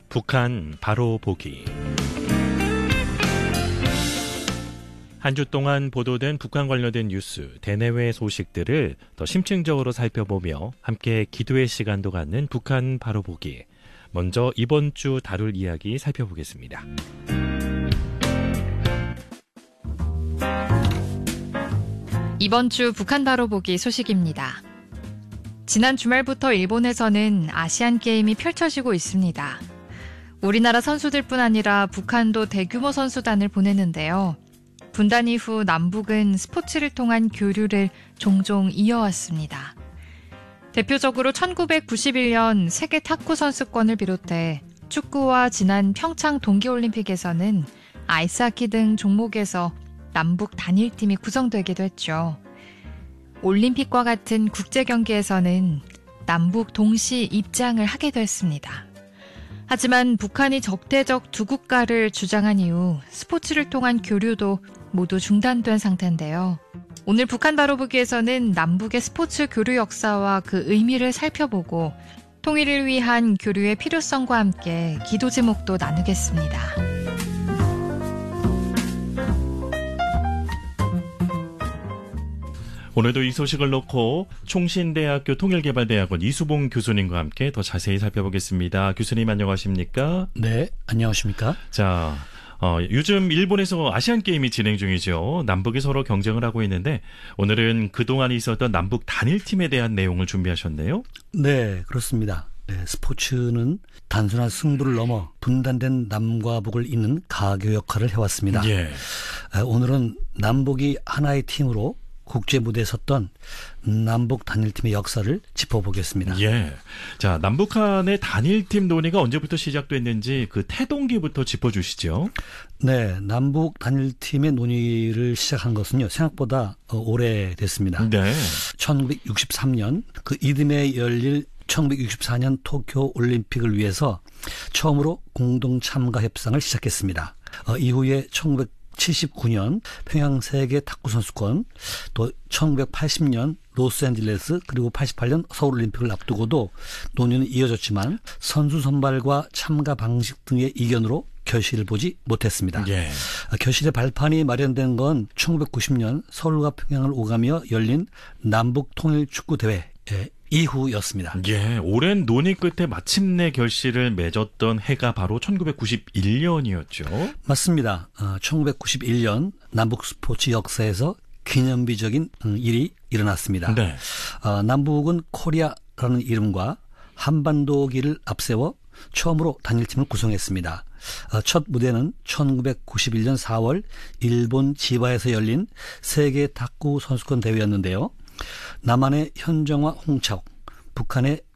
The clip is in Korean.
북한 바로 보기. 한 주 동안 보도된 북한 관련된 뉴스, 대내외 소식들을 더 심층적으로 살펴보며 함께 기도의 시간도 갖는 북한 바로 보기. 먼저 이번 주 다룰 이야기 살펴보겠습니다. 이번 주 북한 바로 보기 소식입니다. 지난 주말부터 일본에서는 아시안 게임이 펼쳐지고 있습니다. 우리나라 선수들뿐 아니라 북한도 대규모 선수단을 보내는데요. 분단 이후 남북은 스포츠를 통한 교류를 종종 이어왔습니다. 대표적으로 1991년 세계 탁구 선수권을 비롯해 축구와 지난 평창 동계올림픽에서는 아이스하키 등 종목에서 남북 단일팀이 구성되기도 했죠. 올림픽과 같은 국제 경기에서는 남북 동시 입장을 하기도 했습니다. 하지만 북한이 적대적 두 국가를 주장한 이후 스포츠를 통한 교류도 모두 중단된 상태인데요. 오늘 북한 바로 보기에서는 남북의 스포츠 교류 역사와 그 의미를 살펴보고 통일을 위한 교류의 필요성과 함께 기도 제목도 나누겠습니다. 오늘도 이 소식을 놓고 총신대학교 통일개발대학원 이수봉 교수님과 함께 더 자세히 살펴보겠습니다. 교수님 안녕하십니까? 네, 안녕하십니까? 자, 요즘 일본에서 아시안게임이 진행 중이죠. 남북이 서로 경쟁을 하고 있는데 오늘은 그동안 있었던 남북 단일팀에 대한 내용을 준비하셨네요. 네, 그렇습니다. 네, 스포츠는 단순한 승부를 넘어 분단된 남과 북을 잇는 가교 역할을 해왔습니다. 예. 오늘은 남북이 하나의 팀으로 국제 무대에 섰던 남북 단일팀의 역사를 짚어보겠습니다. 예. 자, 남북한의 단일팀 논의가 언제부터 시작됐는지 그 태동기부터 짚어주시죠. 네, 남북 단일팀의 논의를 시작한 것은요, 생각보다 오래됐습니다. 네. 1963년 그 이듬해 열릴 1964년 도쿄 올림픽을 위해서 처음으로 공동 참가 협상을 시작했습니다. 이후에 1979년 평양 세계 탁구 선수권, 또 1980년 로스앤젤레스, 그리고 88년 서울올림픽을 앞두고도 논의는 이어졌지만 선수 선발과 참가 방식 등의 이견으로 결실을 보지 못했습니다. 예. 결실의 발판이 마련된 건 1990년 서울과 평양을 오가며 열린 남북 통일 축구 대회 이후였습니다. 예, 오랜 논의 끝에 마침내 결실을 맺었던 해가 바로 1991년이었죠. 맞습니다. 1991년 남북 스포츠 역사에서 기념비적인 일이 일어났습니다. 네. 남북은 코리아라는 이름과 한반도기를 앞세워 처음으로 단일팀을 구성했습니다. 첫 무대는 1991년 4월 일본 지바에서 열린 세계 탁구 선수권 대회였는데요. 남한의 현정화, 홍차옥, 북한의